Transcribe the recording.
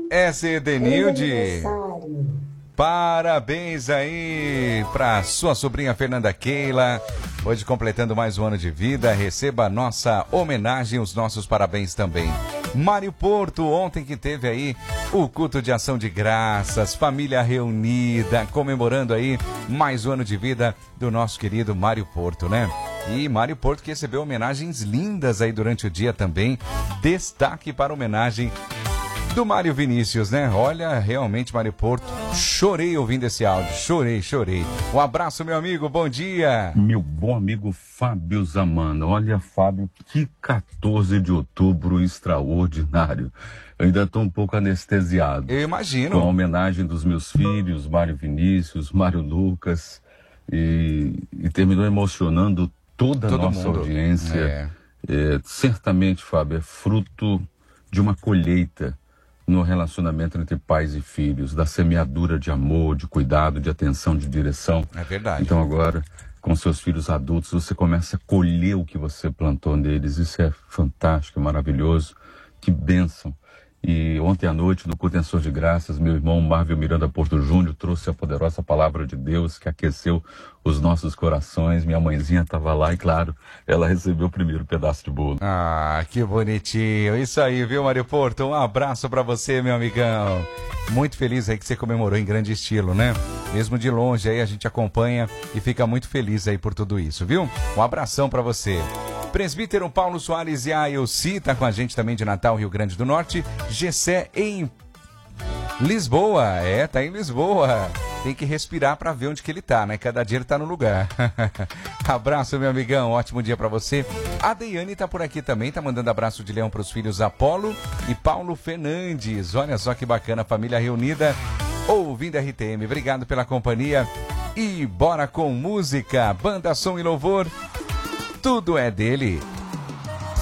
Essa é Edenilde. Parabéns aí pra sua sobrinha Fernanda Keila, hoje completando mais um ano de vida. Receba a nossa homenagem, os nossos parabéns também. Mário Porto, ontem que teve aí o culto de ação de graças, família reunida, comemorando aí mais um ano de vida do nosso querido Mário Porto, né? E Mário Porto que recebeu homenagens lindas aí durante o dia também. Destaque para a homenagem do Mário Vinícius, né? Olha, realmente, Mário Porto, chorei ouvindo esse áudio, chorei. Um abraço, meu amigo, bom dia. Meu bom amigo Fábio Zamano. Olha, Fábio, que 14 de outubro extraordinário. Eu ainda estou um pouco anestesiado. Eu imagino. Com a homenagem dos meus filhos, Mário Vinícius, Mário Lucas, e terminou emocionando toda a nossa audiência. Certamente, Fábio, é fruto de uma colheita no relacionamento entre pais e filhos, da semeadura de amor, de cuidado, de atenção, de direção. É verdade. Então agora, com seus filhos adultos, você começa a colher o que você plantou neles. Isso é fantástico, maravilhoso. Que bênção. E ontem à noite, no culto em ação de graças, meu irmão Marvel Miranda Porto Júnior trouxe a poderosa palavra de Deus que aqueceu os nossos corações. Minha mãezinha estava lá e, claro, ela recebeu o primeiro pedaço de bolo. Ah, que bonitinho. Isso aí, viu, Mário Porto? Um abraço pra você, meu amigão. Muito feliz aí que você comemorou em grande estilo, né? Mesmo de longe aí a gente acompanha e fica muito feliz aí por tudo isso, viu? Um abração pra você. Presbítero Paulo Soares e a Elci tá com a gente também de Natal, Rio Grande do Norte. Gessé em Lisboa, tá em Lisboa. Tem que respirar pra ver onde que ele tá, né? Cada dia ele tá no lugar. Abraço, meu amigão, ótimo dia pra você. A Deiane tá por aqui também, tá mandando abraço de leão pros filhos Apolo e Paulo Fernandes. Olha só que bacana, família reunida, ouvindo RTM. Obrigado pela companhia e bora com música, banda, som e louvor. Tudo é dele.